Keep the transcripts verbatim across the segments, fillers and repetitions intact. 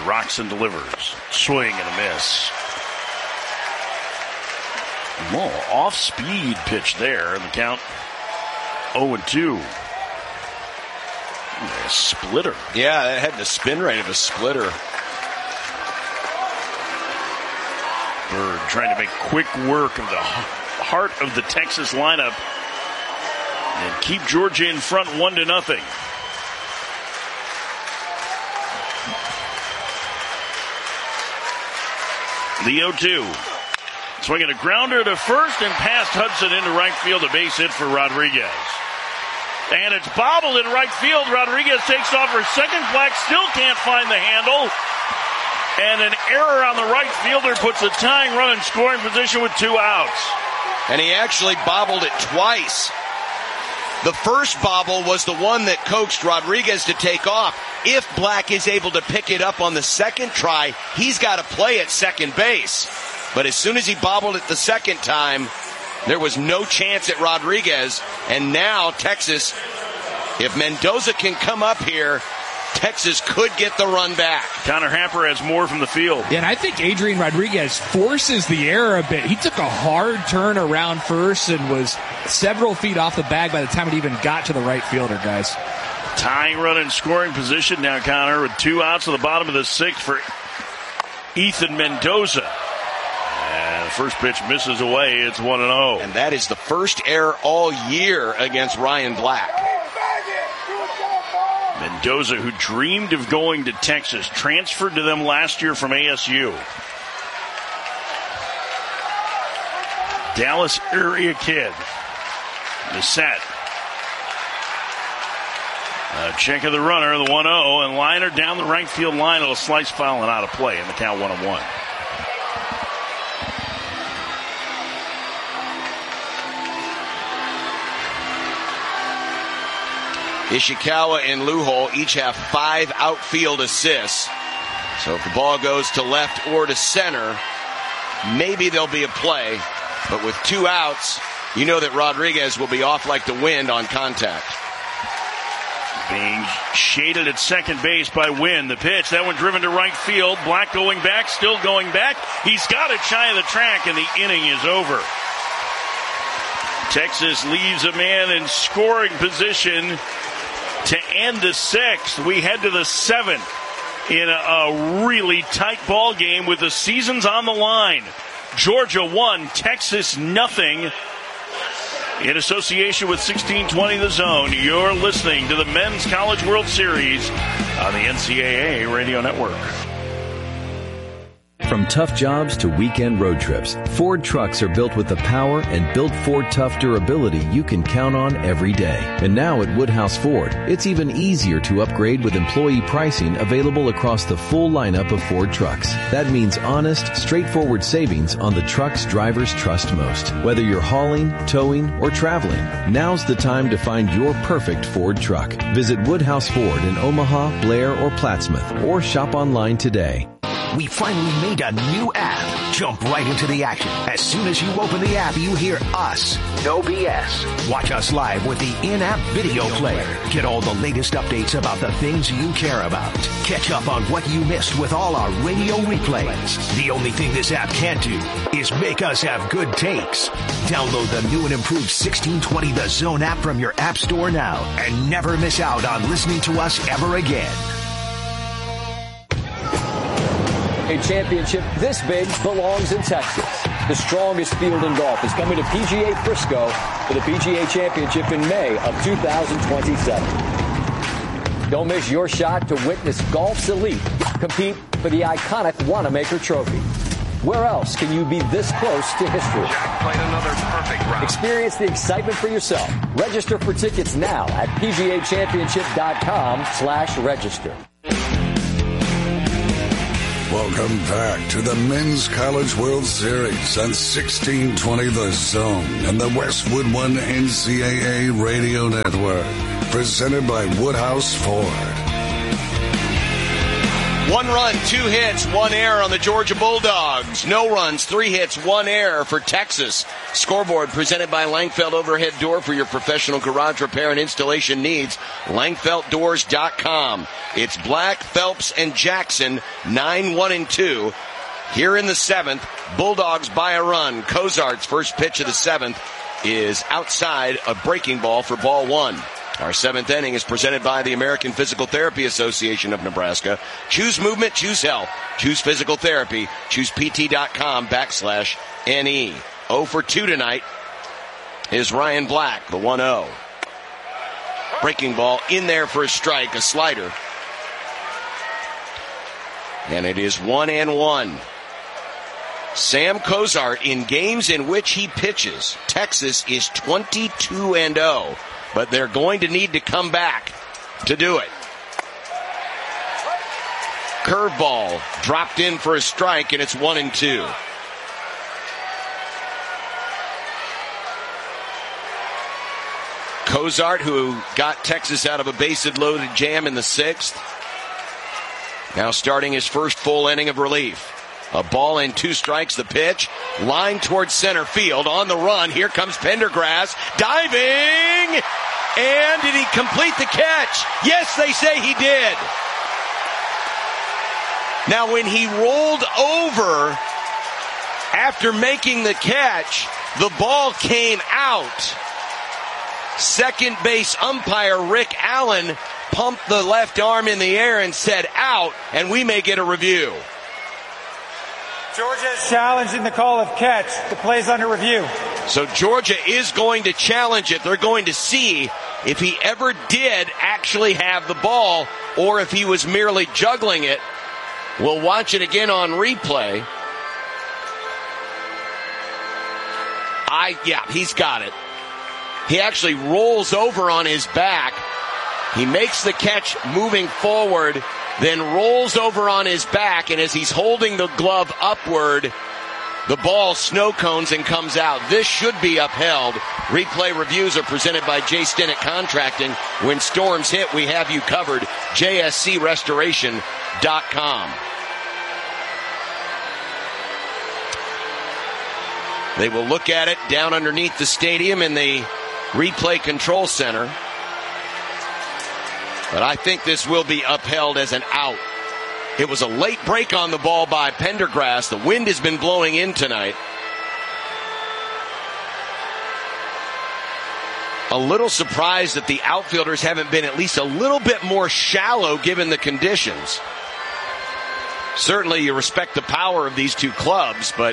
rocks and delivers. Swing and a miss. Well, off-speed pitch there. And the count oh and two. A splitter. Yeah, it had the spin rate of a splitter. Bird trying to make quick work of the heart of the Texas lineup and keep Georgia in front one to nothing. The oh two. Swinging a grounder to first and past Hudson into right field. A base hit for Rodriguez. And it's bobbled in right field. Rodriguez takes off for second. Black still can't find the handle. And an error on the right fielder puts a tying run in scoring position with two outs. And he actually bobbled it twice. The first bobble was the one that coaxed Rodriguez to take off. If Black is able to pick it up on the second try, he's got to play at second base. But as soon as he bobbled it the second time, there was no chance at Rodriguez. And now Texas, if Mendoza can come up here, Texas could get the run back. Connor Happer has more from the field. Yeah, and I think Adrian Rodriguez forces the error a bit. He took a hard turn around first and was several feet off the bag by the time it even got to the right fielder, guys. Tying run in scoring position now, Connor, with two outs at the bottom of the sixth for Ethan Mendoza. And the first pitch misses away. It's one and oh. And that is the first error all year against Ryan Black. Mendoza, who dreamed of going to Texas, transferred to them last year from A S U. Dallas area kid. The set. A check of the runner, the one oh, and liner down the right field line. It'll slice foul and out of play in the count one and one. Ishikawa and Luhol each have five outfield assists. So if the ball goes to left or to center, maybe there'll be a play. But with two outs, you know that Rodriguez will be off like the wind on contact. Being shaded at second base by Wynn. The pitch, that one driven to right field. Black going back, still going back. He's got it shy of the track, and the inning is over. Texas leaves a man in scoring position to end the sixth. We head to the seventh in a, a really tight ball game with the seasons on the line. Georgia one, Texas nothing. In association with sixteen twenty The Zone, you're listening to the Men's College World Series on the N C double A Radio Network. From tough jobs to weekend road trips, Ford trucks are built with the power and built Ford Tough durability you can count on every day. And now at Woodhouse Ford, it's even easier to upgrade with employee pricing available across the full lineup of Ford trucks. That means honest, straightforward savings on the trucks drivers trust most. Whether you're hauling, towing, or traveling, now's the time to find your perfect Ford truck. Visit Woodhouse Ford in Omaha, Blair, or Plattsmouth, or shop online today. We finally made a new app. Jump right into the action. As soon as you open the app, you hear us. No B S. Watch us live with the in-app video player. Get all the latest updates about the things you care about. Catch up on what you missed with all our radio replays. The only thing this app can't do is make us have good takes. Download the new and improved sixteen twenty The Zone app from your app store now and never miss out on listening to us ever again. A championship this big belongs in Texas. The strongest field in golf is coming to P G A Frisco for the P G A Championship in May of two thousand twenty-seven. Don't miss your shot to witness golf's elite compete for the iconic Wanamaker Trophy. Where else can you be this close to history? Jack played another perfect round. Experience the excitement for yourself. Register for tickets now at pgachampionship.com slash register. Welcome back to the Men's College World Series on sixteen twenty The Zone and the Westwood One N C double A Radio Network. Presented by Woodhouse Ford. One run, two hits, one error on the Georgia Bulldogs. No runs, three hits, one error for Texas. Scoreboard presented by Langfeld Overhead Door for your professional garage repair and installation needs. Langfeld Doors dot com. It's Black, Phelps, and Jackson, nine one and two. Here in the seventh, Bulldogs by a run. Cozart's first pitch of the seventh is outside a breaking ball for ball one. Our seventh inning is presented by the American Physical Therapy Association of Nebraska. Choose movement, choose health, choose physical therapy, choose pt.com backslash NE. oh for two tonight is Ryan Black, the one oh. Breaking ball in there for a strike, a slider. And it is one and one. Sam Cozart, in games in which he pitches, Texas is twenty-two and oh. But they're going to need to come back to do it. Curveball dropped in for a strike, and it's one and two. Cozart, who got Texas out of a bases-loaded jam in the sixth, now starting his first full inning of relief. A ball and two strikes, the pitch. Line towards center field. On the run, here comes Pendergrass. Diving! And did he complete the catch? Yes, they say he did. Now, when he rolled over after making the catch, the ball came out. Second base umpire Rick Allen pumped the left arm in the air and said out, and we may get a review. Georgia is challenging the call of catch. The play's under review. So Georgia is going to challenge it. They're going to see if he ever did actually have the ball or if he was merely juggling it. We'll watch it again on replay. I, yeah, he's got it. He actually rolls over on his back. He makes the catch moving forward, then rolls over on his back, and as he's holding the glove upward, the ball snow cones and comes out. This should be upheld. Replay reviews are presented by Jay Stinnett Contracting. When storms hit, we have you covered. J S C restoration dot com. They will look at it down underneath the stadium in the replay control center. But I think this will be upheld as an out. It was a late break on the ball by Pendergrass. The wind has been blowing in tonight. A little surprised that the outfielders haven't been at least a little bit more shallow given the conditions. Certainly you respect the power of these two clubs, but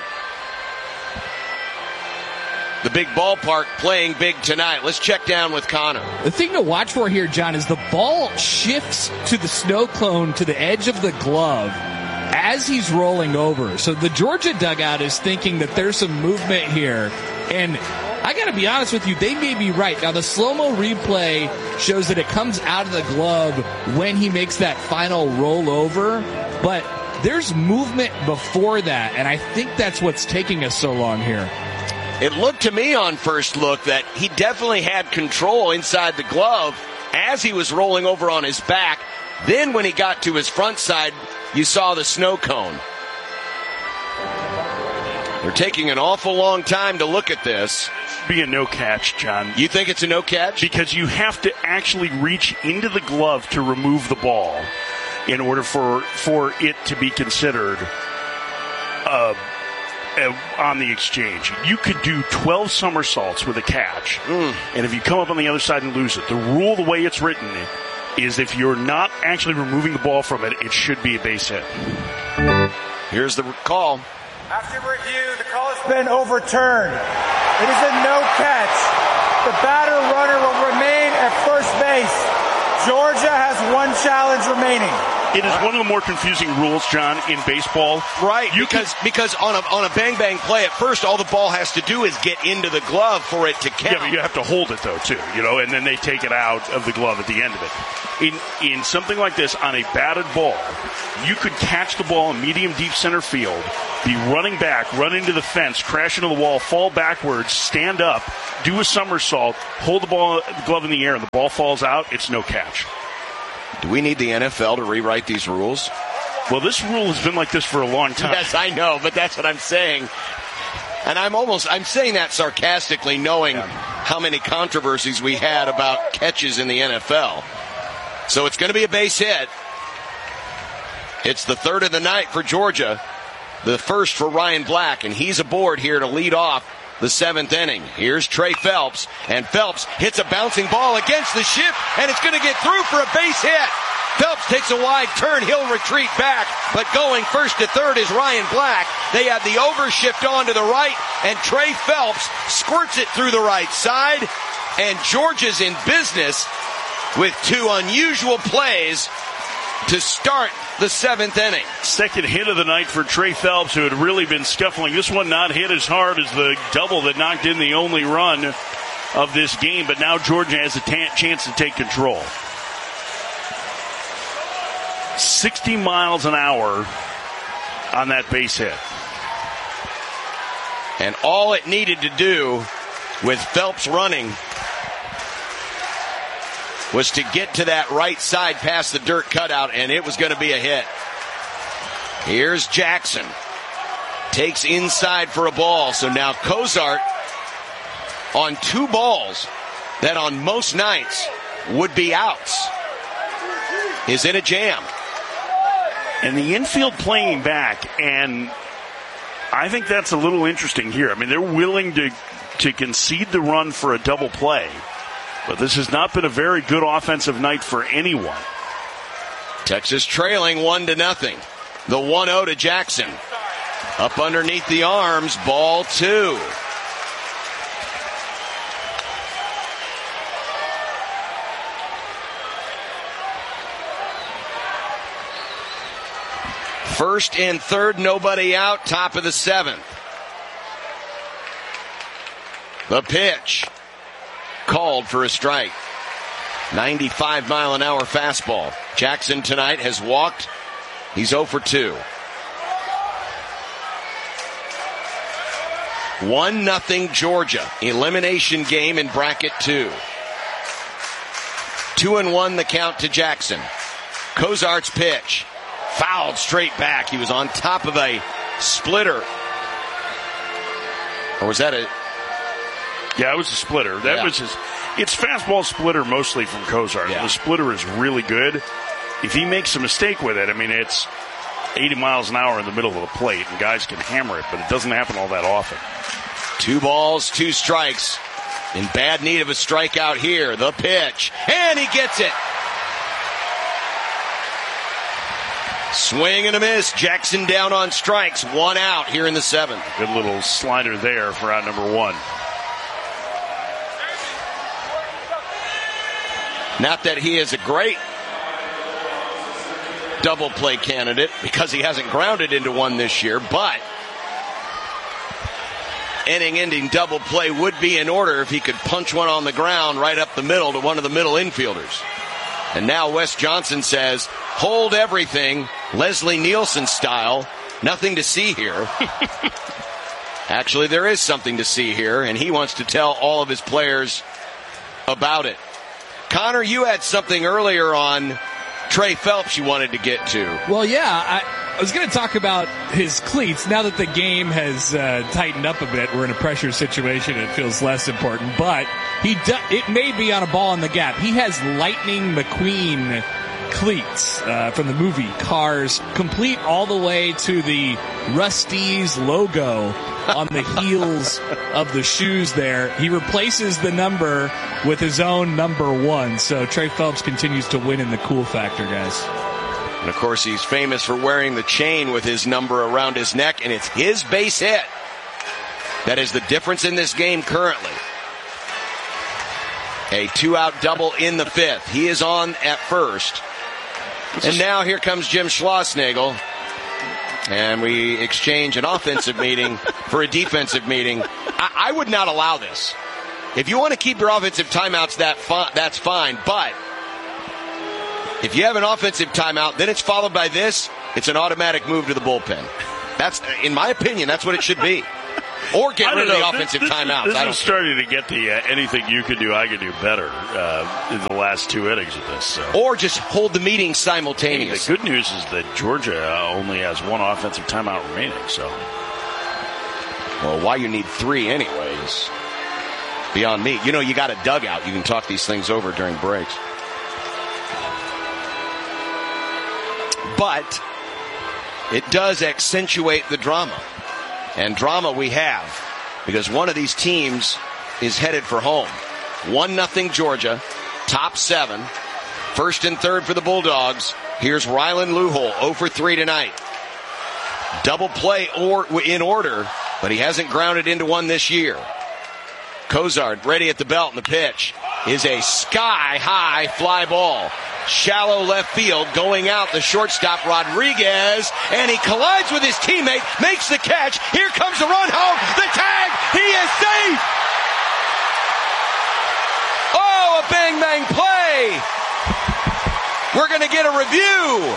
the big ballpark playing big tonight. Let's check down with Connor. The thing to watch for here, John, is the ball shifts to the snow cone to the edge of the glove as he's rolling over. So the Georgia dugout is thinking that there's some movement here. And I got to be honest with you, they may be right. Now, the slow-mo replay shows that it comes out of the glove when he makes that final rollover. But there's movement before that, and I think that's what's taking us so long here. It looked to me on first look that he definitely had control inside the glove as he was rolling over on his back. Then when he got to his front side, you saw the snow cone. They're taking an awful long time to look at this. Be a no catch, John. You think it's a no catch? Because you have to actually reach into the glove to remove the ball in order for, for it to be considered uh on the exchange. You could do twelve somersaults with a catch, mm. and if you come up on the other side and lose it, the rule, the way it's written, is if you're not actually removing the ball from it, it should be a base hit. Here's the call. After review, the call has been overturned. It is a no catch. The batter runner will remain at first base. Georgia has one challenge remaining. It is one of the more confusing rules, John, in baseball. Right, you because can, because on a on a bang bang play, at first all the ball has to do is get into the glove for it to count. Yeah, but you have to hold it though too, you know, and then they take it out of the glove at the end of it. In in something like this, on a batted ball, you could catch the ball in medium deep center field, be running back, run into the fence, crash into the wall, fall backwards, stand up, do a somersault, hold the ball the glove in the air, and the ball falls out. It's no catch. Do we need the N F L to rewrite these rules? Well, this rule has been like this for a long time. Yes, I know, but that's what I'm saying. And I'm almost, I'm saying that sarcastically, knowing yeah. how many controversies we had about catches in the N F L. So it's going to be a base hit. It's the third of the night for Georgia. The first for Ryan Black, and he's aboard here to lead off the seventh inning. Here's Trey Phelps, and Phelps hits a bouncing ball against the ship, and it's going to get through for a base hit. Phelps takes a wide turn. He'll retreat back, but going first to third is Ryan Black. They have the overshift on to the right, and Trey Phelps squirts it through the right side, and Georgia's in business with two unusual plays to start the seventh inning. Second hit of the night for Trey Phelps, who had really been scuffling. This one not hit as hard as the double that knocked in the only run of this game, but now Georgia has a t- chance to take control. sixty miles an hour on that base hit. And all it needed to do with Phelps running was to get to that right side past the dirt cutout, and it was going to be a hit. Here's Jackson. Takes inside for a ball. So now Cozart on two balls that on most nights would be outs is in a jam. And the infield playing back, and I think that's a little interesting here. I mean, they're willing to, to concede the run for a double play. But this has not been a very good offensive night for anyone. Texas trailing one to nothing. The one oh to Jackson. Up underneath the arms, ball two. First and third, nobody out, top of the seventh. The pitch. Called for a strike. ninety-five mile an hour fastball. Jackson tonight has walked. He's oh for two. one nothing Georgia. Elimination game in bracket two. Two and one the count to Jackson. Cozart's pitch. Fouled straight back. He was on top of a splitter. Or was that a... Yeah, it was a splitter. That yeah. was his. It's fastball splitter mostly from Cozart. Yeah. The splitter is really good. If he makes a mistake with it, I mean, it's eighty miles an hour in the middle of the plate, and guys can hammer it, but it doesn't happen all that often. Two balls, two strikes. In bad need of a strikeout here. The pitch. And he gets it. Swing and a miss. Jackson down on strikes. One out here in the seventh. Good little slider there for out number one. Not that he is a great double play candidate because he hasn't grounded into one this year, but inning-ending double play would be in order if he could punch one on the ground right up the middle to one of the middle infielders. And now Wes Johnson says, hold everything, Leslie Nielsen style, nothing to see here. Actually, there is something to see here, and he wants to tell all of his players about it. Connor, you had something earlier on Trey Phelps you wanted to get to. Well, yeah, I, I was going to talk about his cleats. Now that the game has uh, tightened up a bit, we're in a pressure situation, it feels less important. But he do, it may be on a ball in the gap. He has Lightning McQueen cleats uh, from the movie Cars, complete all the way to the Rust-eze logo on the heels of the shoes there. He replaces the number with his own number one. So Trey Phelps continues to win in the cool factor, guys. And, of course, he's famous for wearing the chain with his number around his neck, and it's his base hit that is the difference in this game currently. A two-out double in the fifth. He is on at first. And now here comes Jim Schlossnagle. And we exchange an offensive meeting for a defensive meeting. I, I would not allow this. If you want to keep your offensive timeouts, that fi- that's fine. But if you have an offensive timeout, then it's followed by this. It's an automatic move to the bullpen. That's, in my opinion, that's what it should be. Or get rid of know. the offensive this, timeouts. This I don't is starting to get the uh, anything you can do, I can do better uh, in the last two innings of this. So. Or just hold the meeting Hey, simultaneously. the good news is that Georgia uh, only has one offensive timeout remaining. So, Well, why you need three anyways? Beyond me. You know, you got a dugout. You can talk these things over during breaks. But it does accentuate the drama. And drama we have because one of these teams is headed for home. One nothing Georgia, top seven, first and third for the Bulldogs. Here's Rylan Luhol, oh for three tonight. Double play or in order, but he hasn't grounded into one this year. Cozart ready at the belt, and the pitch is a sky-high fly ball. Shallow left field, going out the shortstop Rodriguez, and he collides with his teammate, makes the catch. Here comes the run home, the tag, he is safe! Oh, a bang-bang play! We're going to get a review.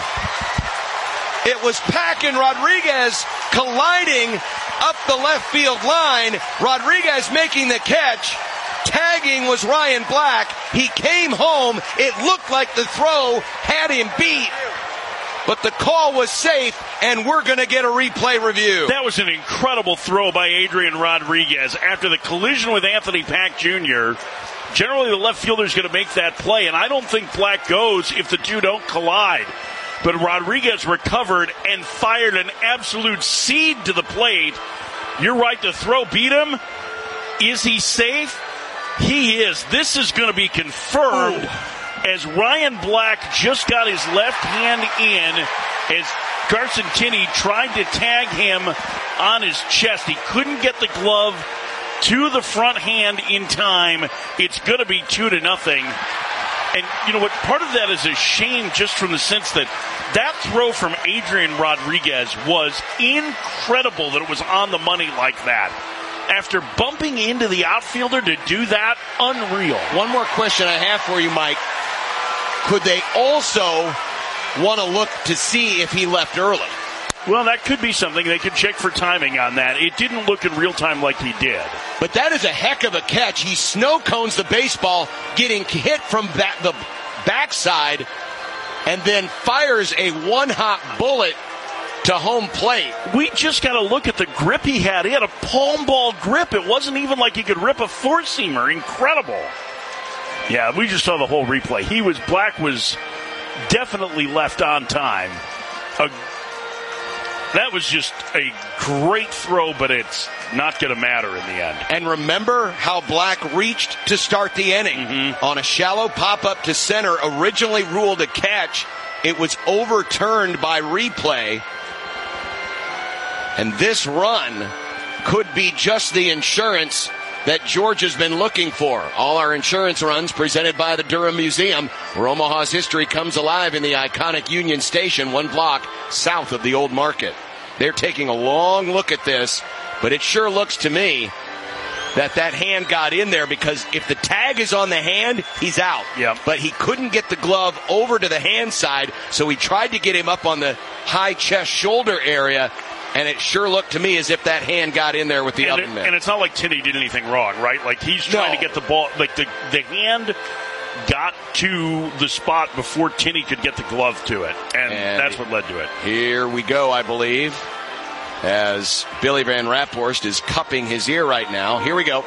It was Pack and Rodriguez colliding up the left field line. Rodriguez making the catch. Tagging was Ryan Black. He came home. It looked like the throw had him beat. But the call was safe, and we're going to get a replay review. That was an incredible throw by Adrian Rodriguez. After the collision with Anthony Pack Junior, generally the left fielder is going to make that play, and I don't think Black goes if the two don't collide. But Rodriguez recovered and fired an absolute seed to the plate. You're right, the throw beat him. Is he safe? He is. This is going to be confirmed Ooh. as Ryan Black just got his left hand in as Carson Kinney tried to tag him on his chest. He couldn't get the glove to the front hand in time. It's going to be two to nothing. And you know what? Part of that is a shame just from the sense that that throw from Adrian Rodriguez was incredible that it was on the money like that. After bumping into the outfielder to do that, unreal. One more question I have for you, Mike. Could they also want to look to see if he left early? Well, that could be something. They could check for timing on that. It didn't look in real time like he did. But that is a heck of a catch. He snow cones the baseball, getting hit from back, the backside, and then fires a one-hop bullet to home plate. We just got to look at the grip he had. He had a palm ball grip. It wasn't even like he could rip a four-seamer. Incredible. Yeah, we just saw the whole replay. He was, Black was definitely left on time. A That was just a great throw, but it's not going to matter in the end. And remember how Black reached to start the inning. Mm-hmm. On a shallow pop-up to center, originally ruled a catch. It was overturned by replay. And this run could be just the insurance that Georgia's been looking for. All our insurance runs presented by the Durham Museum, where Omaha's history comes alive in the iconic Union Station, one block south of the Old Market. They're taking a long look at this, but it sure looks to me that that hand got in there, because if the tag is on the hand, he's out. Yep. But he couldn't get the glove over to the hand side, so he tried to get him up on the high chest shoulder area. And it sure looked to me as if that hand got in there with the and oven it, mitt. And it's not like Tinney did anything wrong, right? Like, he's trying no. to get the ball. Like, the, the hand got to the spot before Tinney could get the glove to it. And, and that's what led to it. Here we go, I believe, as Billy Van Raphorst is cupping his ear right now. Here we go.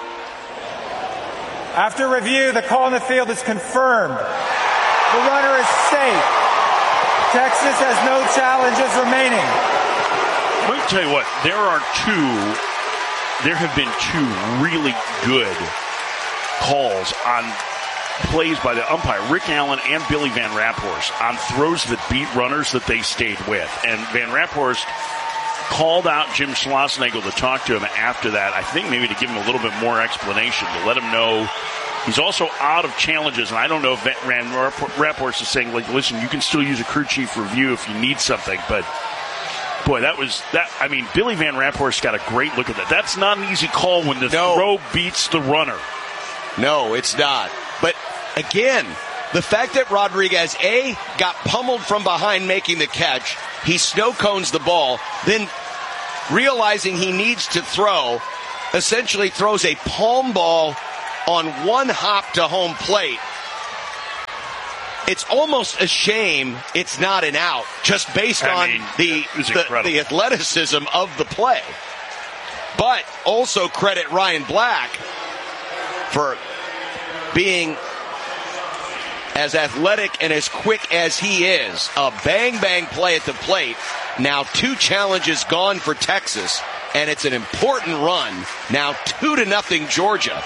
After review, the call in the field is confirmed. The runner is safe. Texas has no challenges remaining. Let me tell you what, there are two, there have been two really good calls on plays by the umpire, Rick Allen and Billy Van Raphorst, on throws that beat runners that they stayed with. And Van Raphorst called out Jim Schlossnagle to talk to him after that, I think maybe to give him a little bit more explanation, to let him know he's also out of challenges. And I don't know if Van Raphorst is saying, like, listen, you can still use a crew chief review if you need something, but boy, that was that. I mean, Billy Van Raphorst got a great look at that. That's not an easy call when the no. throw beats the runner. No, it's not. But again, the fact that Rodriguez, A, got pummeled from behind making the catch, he snow cones the ball, then realizing he needs to throw, essentially throws a palm ball on one hop to home plate. It's almost a shame it's not an out, just based I on mean, the, the the athleticism of the play. But also credit Ryan Black for being as athletic and as quick as he is. A bang-bang play at the plate. Now two challenges gone for Texas, and it's an important run. Now two to nothing Georgia.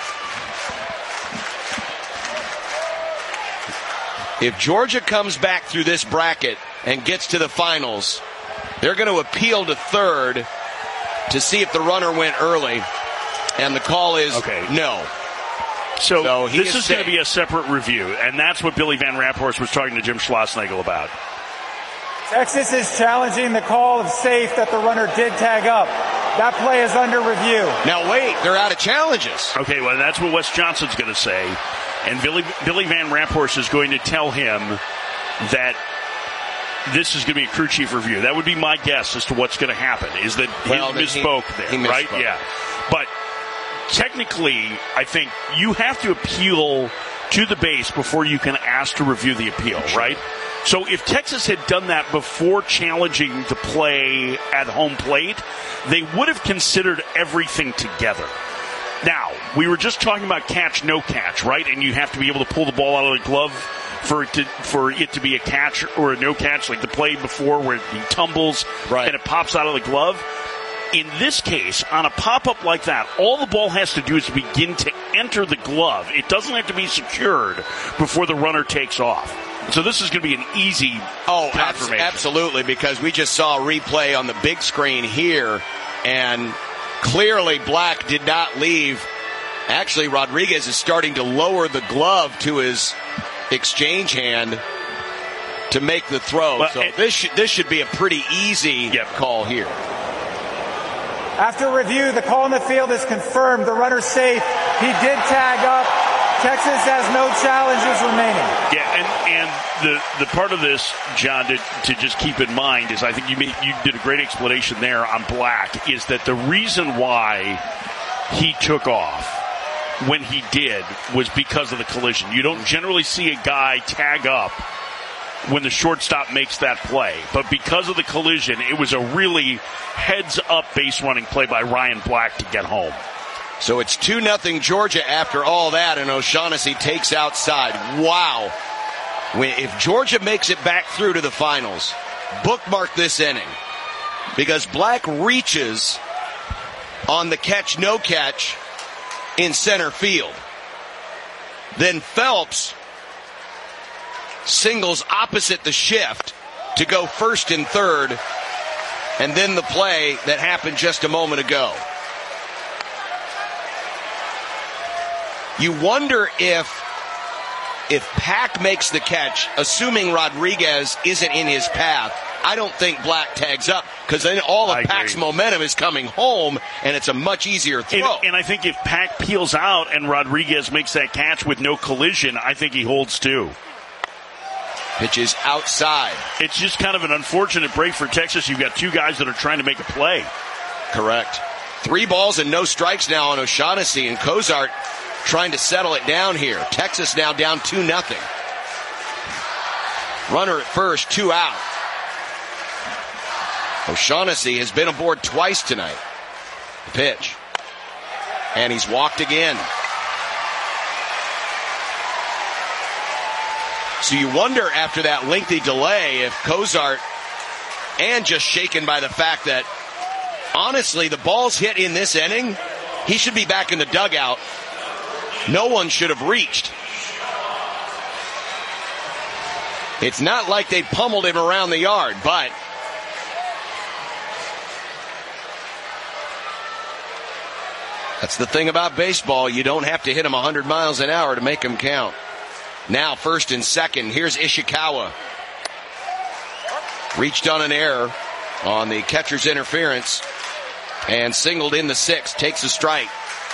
If Georgia comes back through this bracket and gets to the finals, they're going to appeal to third to see if the runner went early, and the call is okay. no. So, so this is, is going to be a separate review, and that's what Billy Van Raphorst was talking to Jim Schlossnagle about. Texas is challenging the call of safe that the runner did tag up. That play is under review. Now wait, they're out of challenges. Okay, well, that's what Wes Johnson's going to say. And Billy, Billy Van Raphorst is going to tell him that this is going to be a crew chief review. That would be my guess as to what's going to happen, is that well, he misspoke he, there, he misspoke. right? Yeah. But technically, I think you have to appeal to the base before you can ask to review the appeal, sure. right? So if Texas had done that before challenging the play at home plate, they would have considered everything together. Now, we were just talking about catch, no catch, right? And you have to be able to pull the ball out of the glove for it to, for it to be a catch or a no catch, like the play before where he tumbles right. and it pops out of the glove. In this case, on a pop-up like that, all the ball has to do is begin to enter the glove. It doesn't have to be secured before the runner takes off. So this is going to be an easy oh, confirmation. Absolutely, because we just saw a replay on the big screen here, and clearly Black did not leave. Actually, Rodriguez is starting to lower the glove to his exchange hand to make the throw. Well, so it, this, should, this should be a pretty easy yep. call here. After review, the call in the field is confirmed. The runner's safe. He did tag up. Texas has no challenges remaining. Yeah, and, and the, the part of this, John, to, to just keep in mind is I think you made, you did a great explanation there on Black, is that the reason why he took off when he did was because of the collision. You don't generally see a guy tag up when the shortstop makes that play. But because of the collision, it was a really heads-up base-running play by Ryan Black to get home. So it's two nothing Georgia after all that, and O'Shaughnessy takes outside. Wow. If Georgia makes it back through to the finals, bookmark this inning. Because Black reaches on the catch, no catch in center field. Then Phelps singles opposite the shift to go first and third, and then the play that happened just a moment ago. You wonder if if Pack makes the catch, assuming Rodriguez isn't in his path, I don't think Black tags up, because then all of Pack's momentum is coming home, and it's a much easier throw. And, and I think if Pack peels out and Rodriguez makes that catch with no collision, I think he holds too. Pitch is outside. It's just kind of an unfortunate break for Texas. You've got two guys that are trying to make a play. Correct. Three balls and no strikes now on O'Shaughnessy, and Cozart trying to settle it down here. Texas now down two nothing. Runner at first, two out. O'Shaughnessy has been aboard twice tonight. Pitch. And he's walked again. So you wonder after that lengthy delay if Cozart, and just shaken by the fact that, honestly, the ball's hit in this inning, he should be back in the dugout. No one should have reached. It's not like they pummeled him around the yard, but that's the thing about baseball. You don't have to hit him one hundred miles an hour to make him count. Now first and second. Here's Ishikawa. Reached on an error on the catcher's interference and singled in the sixth. Takes a strike.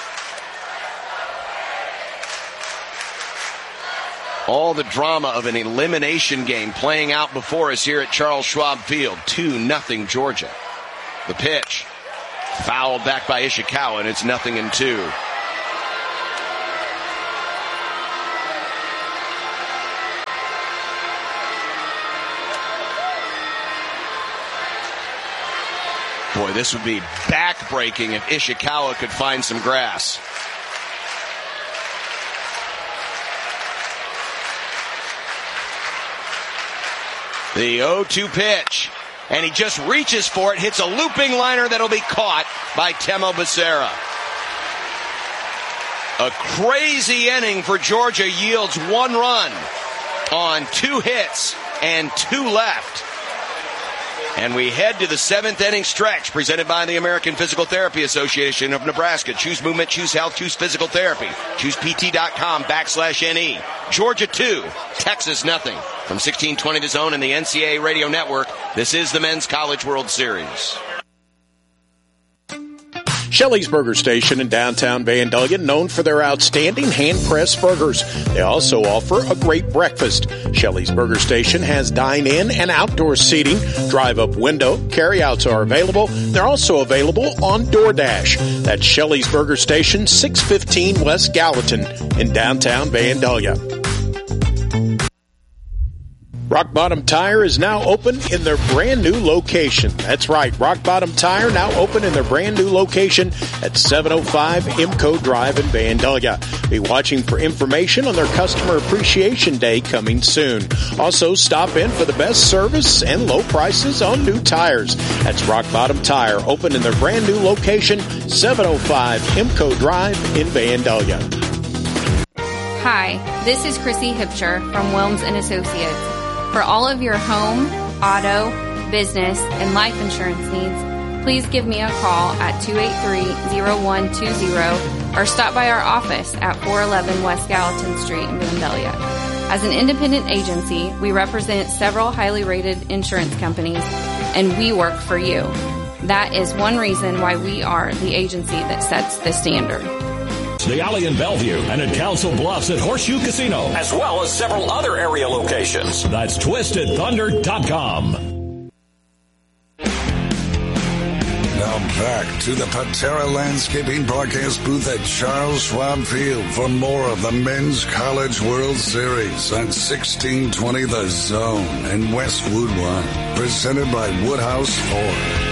All the drama of an elimination game playing out before us here at Charles Schwab Field. two nothing Georgia. The pitch. Fouled back by Ishikawa, and it's nothing in two. Boy, this would be back-breaking if Ishikawa could find some grass. The oh two pitch, and he just reaches for it, hits a looping liner that'll be caught by Temo Becerra. A crazy inning for Georgia yields one run on two hits and two left. And we head to the seventh inning stretch presented by the American Physical Therapy Association of Nebraska. Choose movement, choose health, choose physical therapy. Choose pt.com backslash NE. Georgia two, Texas nothing. From sixteen twenty The Zone and the N C A A Radio Network, this is the Men's College World Series. Shelley's Burger Station in downtown Vandalia, known for their outstanding hand-pressed burgers. They also offer a great breakfast. Shelley's Burger Station has dine-in and outdoor seating, drive-up window, carry-outs are available. They're also available on DoorDash. That's Shelley's Burger Station, six fifteen West Gallatin in downtown Vandalia. Rock Bottom Tire is now open in their brand new location. That's right, Rock Bottom Tire now open in their brand new location at seven oh five Imco Drive in Vandalia. Be watching for information on their Customer Appreciation Day coming soon. Also, stop in for the best service and low prices on new tires. That's Rock Bottom Tire, open in their brand new location, seven oh five Imco Drive in Vandalia. Hi, this is Chrissy Hipcher from Wilms and Associates. For all of your home, auto, business, and life insurance needs, please give me a call at two eight three, oh one two oh or stop by our office at four eleven West Gallatin Street in Vandalia. As an independent agency, we represent several highly rated insurance companies, and we work for you. That is one reason why we are the agency that sets the standard. The Alley in Bellevue and at Council Bluffs at Horseshoe Casino, as well as several other area locations. That's twisted thunder dot com. Now back to the Patera Landscaping broadcast booth at Charles Schwab Field for more of the Men's College World Series on sixteen twenty The Zone and Westwood One, presented by Woodhouse Ford.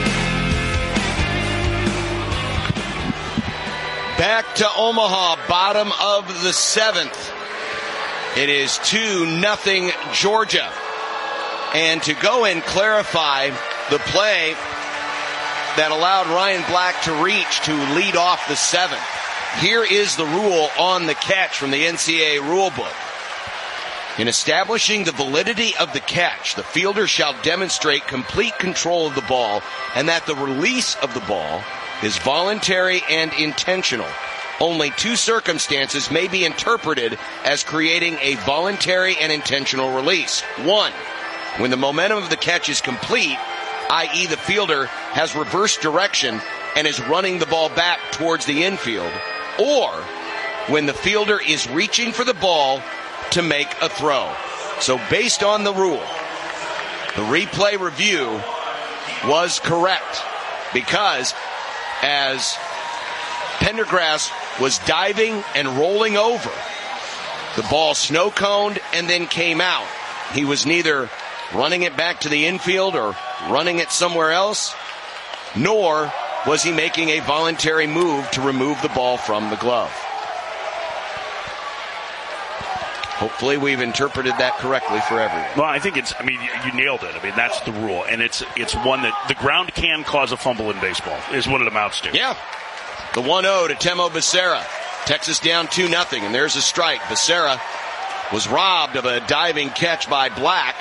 Back to Omaha, bottom of the seventh. It is two nothing Georgia. And to go and clarify the play that allowed Ryan Black to reach to lead off the seventh. Here is the rule on the catch from the N C A A rule book. In establishing the validity of the catch, the fielder shall demonstrate complete control of the ball and that the release of the ball is voluntary and intentional. Only two circumstances may be interpreted as creating a voluntary and intentional release. One, when the momentum of the catch is complete, that is the fielder has reversed direction and is running the ball back towards the infield, or when the fielder is reaching for the ball to make a throw. So based on the rule, the replay review was correct because as Pendergrass was diving and rolling over, the ball snow-coned and then came out. He was neither running it back to the infield or running it somewhere else, nor was he making a voluntary move to remove the ball from the glove. Hopefully we've interpreted that correctly for everyone. Well, I think it's, I mean, you nailed it. I mean, that's the rule. And it's it's one that the ground can cause a fumble in baseball, is what it amounts to. Yeah. The one oh to Temo Becerra. Texas down two nothing, and there's a strike. Becerra was robbed of a diving catch by Black.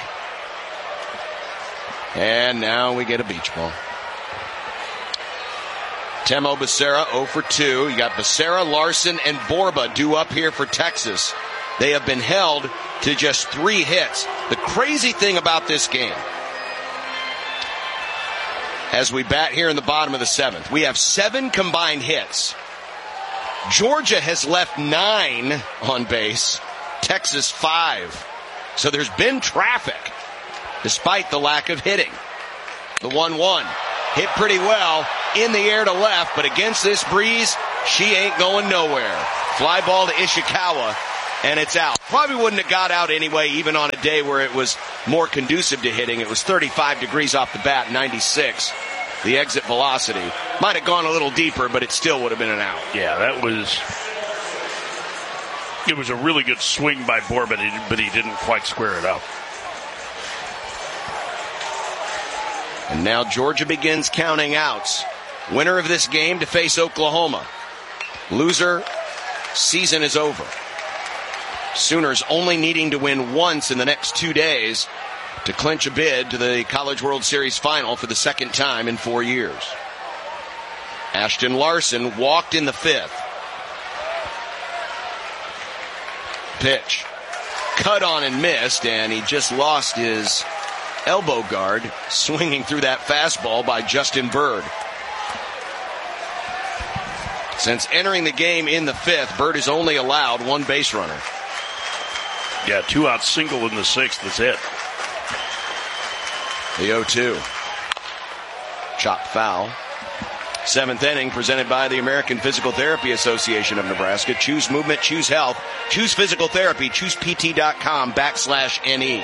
And now we get a beach ball. Temo Becerra oh for two. You got Becerra, Larson, and Borba due up here for Texas. They have been held to just three hits. The crazy thing about this game, as we bat here in the bottom of the seventh, we have seven combined hits. Georgia has left nine on base, Texas five. So there's been traffic despite the lack of hitting. The one one. hit pretty well in the air to left, but against this breeze, she ain't going nowhere. Fly ball to Ishikawa, and it's out. Probably wouldn't have got out anyway, even on a day where it was more conducive to hitting. It was thirty-five degrees off the bat, ninety-six. The exit velocity. Might have gone a little deeper, but it still would have been an out. Yeah, that was... It was a really good swing by Bohr, but he, but he didn't quite square it up. And now Georgia begins counting outs. Winner of this game to face Oklahoma. Loser, season is over. Sooners only needing to win once in the next two days to clinch a bid to the College World Series final for the second time in four years. Ashton Larson walked in the fifth. Pitch. Cut on and missed, and he just lost his elbow guard swinging through that fastball by Justin Bird. Since entering the game in the fifth, Bird has only allowed one base runner. Yeah, two out single in the sixth. That's it. The oh two. Chopped foul. Seventh inning presented by the American Physical Therapy Association of Nebraska. Choose movement, choose health, choose physical therapy, choose pt.com backslash NE.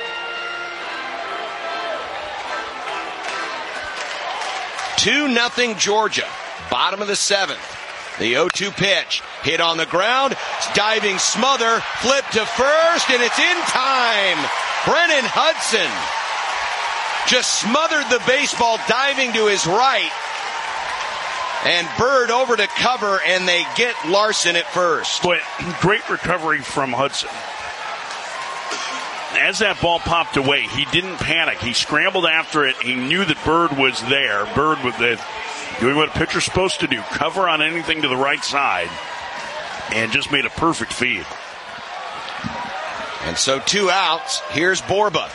two nothing Georgia. Bottom of the seventh. The oh two pitch. Hit on the ground. Diving smother. Flip to first, and it's in time. Brennan Hudson just smothered the baseball diving to his right. And Bird over to cover, and they get Larson at first. But great recovery from Hudson. As that ball popped away, he didn't panic. He scrambled after it. He knew that Bird was there. Bird was the, doing what a pitcher's supposed to do, cover on anything to the right side, and just made a perfect feed. And so two outs. Here's Borba.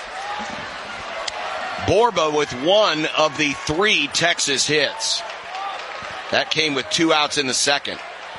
Borba with one of the three Texas hits. That came with two outs in the second.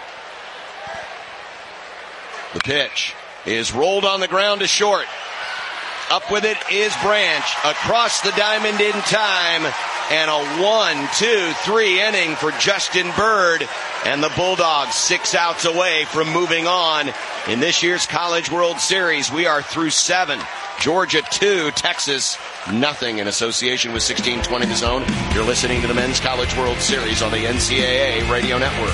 The pitch is rolled on the ground to short. Up with it is Branch. Across the diamond in time. And a one, two, three inning for Justin Bird. And the Bulldogs six outs away from moving on. In this year's College World Series, we are through seven. Georgia two, Texas nothing, in association with sixteen twenty The Zone. You're listening to the Men's College World Series on the N C double A Radio Network.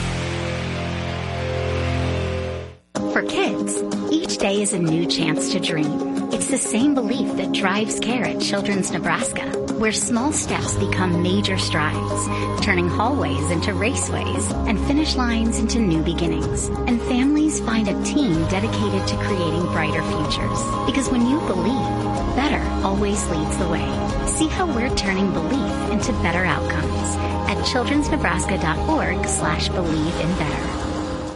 For kids, each day is a new chance to dream. It's the same belief that drives care at Children's Nebraska, where small steps become major strides, turning hallways into raceways and finish lines into new beginnings. And families find a team dedicated to creating brighter futures. Because when you believe, better always leads the way. See how we're turning belief into better outcomes at childrensnebraska.org slash believe in better.